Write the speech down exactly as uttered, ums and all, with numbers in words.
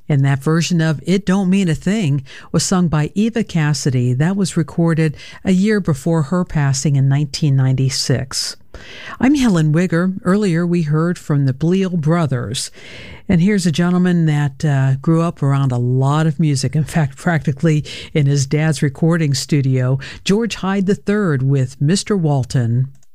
And that version of It Don't Mean a Thing was sung by Eva Cassidy. That was recorded a year before her passing in nineteen ninety-six. I'm Helen Wigger. Earlier we heard from the Bleal Brothers. And here's a gentleman that uh, grew up around a lot of music. In fact, practically in his dad's recording studio, George Hyde the third with Mister Walton.